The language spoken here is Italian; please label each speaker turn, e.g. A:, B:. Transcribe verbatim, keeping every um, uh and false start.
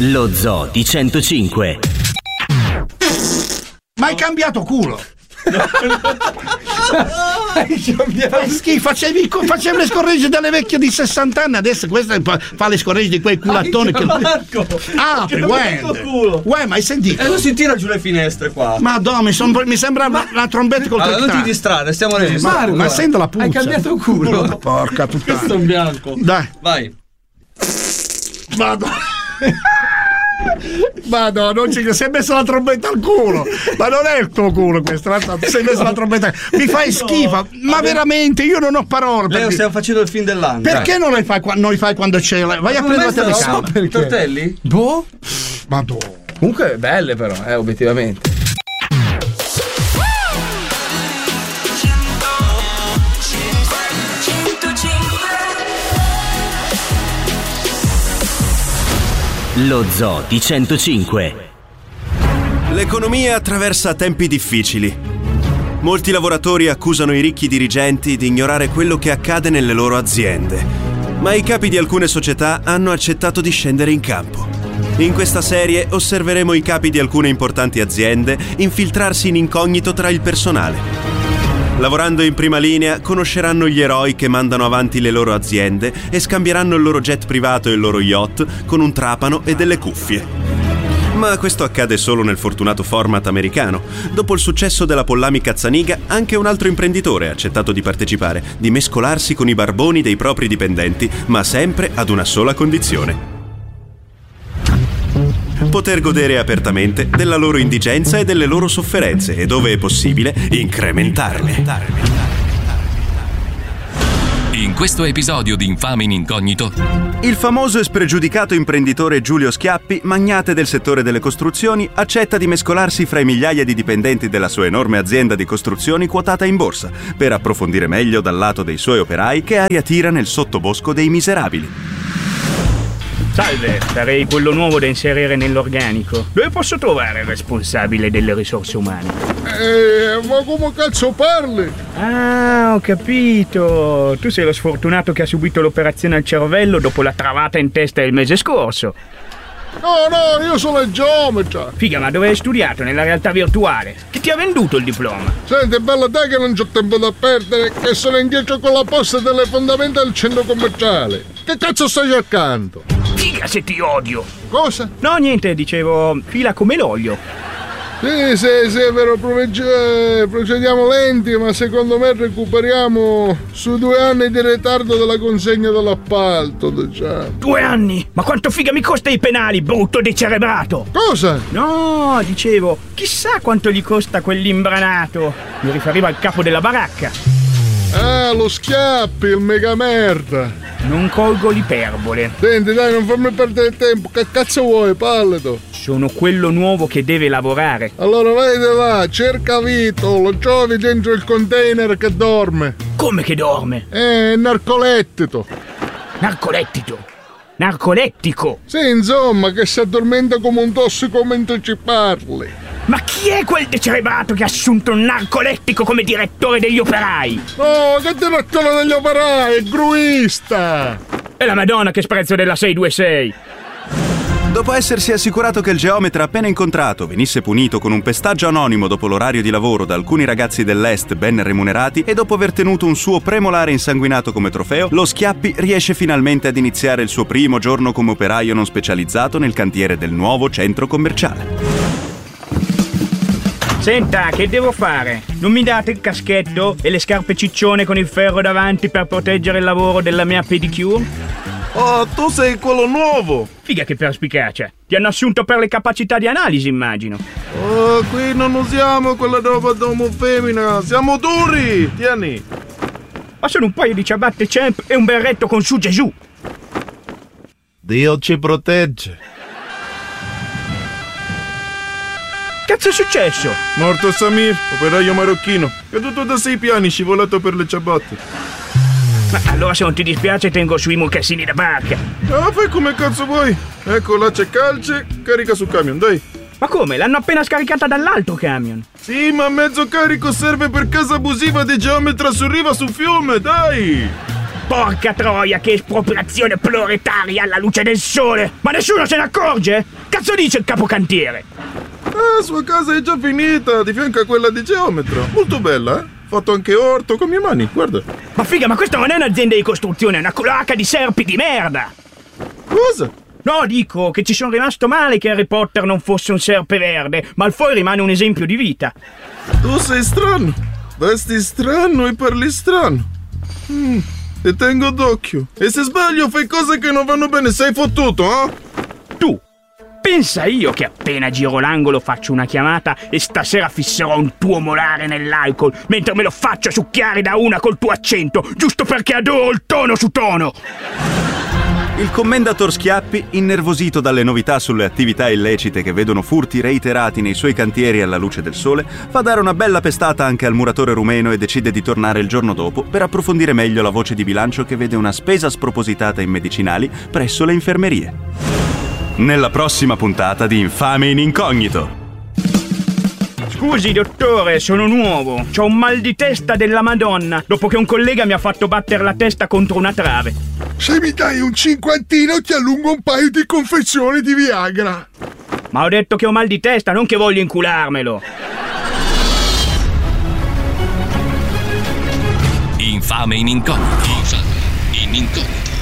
A: Lo Zoo di centocinque.
B: Ma hai cambiato culo? Schifo, facevi, facevi le scorregge delle vecchie di sessanta anni, adesso questa fa le scorregge di quei culattoni che...
C: Marco!
B: Apri, uè, uè, ma hai sentito?
C: E non si tira giù le finestre qua.
B: Madonna, mi, son, mi sembra ma... la trombetta col
C: allora, non ti distrarre, stiamo registrando.
B: Ma, ma sento la puzza.
C: Hai cambiato culo.
B: Porca puttana.
C: Questo è un bianco.
B: Dai.
C: Vai.
B: Vado. Ma no, non ci si è messo la trombetta al culo. Ma non è il tuo culo questo, ti sei messo la trombetta. Mi fai schifo, ma veramente io non ho parole.
C: Leo, stiamo facendo il film dell'anno.
B: Perché non li fai, non li fai quando c'è? Vai a prendere la telecamera.
C: I tortelli?
D: Boh.
B: Madonna.
D: Comunque belle però, eh, obiettivamente.
A: Lo Zoo di centocinque.
E: L'economia attraversa tempi difficili. Molti lavoratori accusano i ricchi dirigenti di ignorare quello che accade nelle loro aziende, ma i capi di alcune società hanno accettato di scendere in campo. In questa serie osserveremo i capi di alcune importanti aziende infiltrarsi in incognito tra il personale. Lavorando in prima linea, conosceranno gli eroi che mandano avanti le loro aziende e scambieranno il loro jet privato e il loro yacht con un trapano e delle cuffie. Ma questo accade solo nel fortunato format americano. Dopo il successo della Pollami Cazzaniga, anche un altro imprenditore ha accettato di partecipare, di mescolarsi con i barboni dei propri dipendenti, ma sempre ad una sola condizione: poter godere apertamente della loro indigenza e delle loro sofferenze e, dove è possibile, incrementarle.
F: In questo episodio di Infame in Incognito,
E: il famoso e spregiudicato imprenditore Giulio Schiappi, magnate del settore delle costruzioni, accetta di mescolarsi fra i migliaia di dipendenti della sua enorme azienda di costruzioni quotata in borsa, per approfondire meglio dal lato dei suoi operai che aria tira nel sottobosco dei miserabili.
G: Salve, sarei quello nuovo da inserire nell'organico. Dove posso trovare il responsabile delle risorse umane?
H: Eh, ma come cazzo parli?
G: Ah, ho capito. Tu sei lo sfortunato che ha subito l'operazione al cervello dopo la travata in testa il mese scorso.
H: No, no, io sono il geometra.
G: Figa, ma dove hai studiato? Nella realtà virtuale? Chi ti ha venduto il diploma?
H: Senti, bella te che non c'ho tempo da perdere, che sono indietro con la posta delle fondamenta del centro commerciale. Che cazzo stai cercando?
G: Figa, se ti odio.
H: Cosa?
G: No, niente, dicevo, fila come l'olio.
H: Sì, sì, sì, è vero, procediamo lenti, ma secondo me recuperiamo su due anni di ritardo della consegna dell'appalto, diciamo.
G: Due anni? Ma quanto figa mi costa i penali, brutto decerebrato?
H: Cosa?
G: No, dicevo, chissà quanto gli costa quell'imbranato. Mi riferivo al capo della baracca.
H: Ah, lo Schiappi, il mega merda.
G: Non colgo l'iperbole.
H: Senti, dai, non farmi perdere tempo. Che cazzo vuoi, palleto?
G: Sono quello nuovo che deve lavorare.
H: Allora vai di là, cerca Vito, lo trovi dentro il container che dorme.
G: Come che dorme?
H: Eh, narcolettito.
G: Narcolettito? Narcolettico?
H: Sì, insomma, che si addormenta come un tossico mentre ci parli.
G: Ma chi è quel decerebrato che ha assunto un narcolettico come direttore degli operai?
H: Oh, che direttore degli operai, è gruista!
G: È la Madonna che sprezzo della sei due sei!
E: Dopo essersi assicurato che il geometra appena incontrato venisse punito con un pestaggio anonimo dopo l'orario di lavoro da alcuni ragazzi dell'Est ben remunerati e dopo aver tenuto un suo premolare insanguinato come trofeo, lo Schiappi riesce finalmente ad iniziare il suo primo giorno come operaio non specializzato nel cantiere del nuovo centro commerciale.
G: Senta, che devo fare? Non mi date il caschetto e le scarpe ciccione con il ferro davanti per proteggere il lavoro della mia pedicure?
H: Oh, tu sei quello nuovo!
G: Figa che perspicacia! Ti hanno assunto per le capacità di analisi, immagino.
H: Oh, qui non usiamo quella roba d'uomo femmina, siamo duri! Tieni!
G: Ma sono un paio di ciabatte Champ e un berretto con su Gesù!
H: Dio ci protegge!
G: Cazzo è successo?
H: Morto Samir, operaio marocchino, caduto da sei piani, scivolato per le ciabatte.
G: Ma allora se non ti dispiace tengo sui mocassini da barca.
H: Ah, fai come cazzo vuoi. Ecco, là c'è calce, carica sul camion, dai.
G: Ma come? L'hanno appena scaricata dall'altro camion.
H: Sì, ma mezzo carico serve per casa abusiva di geometra su riva sul fiume, dai.
G: Porca troia, che espropriazione proletaria alla luce del sole! Ma nessuno se ne accorge? Cazzo dice il capocantiere?
I: Ah, sua casa è già finita, di fianco a quella di geometro. Molto bella, eh? Fatto anche orto con mie mani, guarda.
G: Ma figa, ma questa non è un'azienda di costruzione, è una cloaca di serpi di merda!
I: Cosa?
G: No, dico che ci sono rimasto male che Harry Potter non fosse un serpeverde. Malfoy rimane un esempio di vita.
I: Tu sei strano, vesti strano e parli strano. Mm, ti tengo d'occhio. E se sbaglio fai cose che non vanno bene, sei fottuto, eh?
G: Tu, pensa io che appena giro l'angolo faccio una chiamata e stasera fisserò un tuo molare nell'alcol mentre me lo faccio succhiare da una col tuo accento, giusto perché adoro il tono su tono.
E: Il commendator Schiappi, innervosito dalle novità sulle attività illecite che vedono furti reiterati nei suoi cantieri alla luce del sole, fa dare una bella pestata anche al muratore rumeno e decide di tornare il giorno dopo per approfondire meglio la voce di bilancio che vede una spesa spropositata in medicinali presso le infermerie. Nella prossima puntata di Infame in Incognito.
G: Scusi dottore, sono nuovo. C'ho un mal di testa della Madonna dopo che un collega mi ha fatto battere la testa contro una trave.
H: Se mi dai un cinquantino ti allungo un paio di confezioni di Viagra.
G: Ma ho detto che ho mal di testa, non che voglio incularmelo.
F: Infame in Incognito. Infame in Incognito.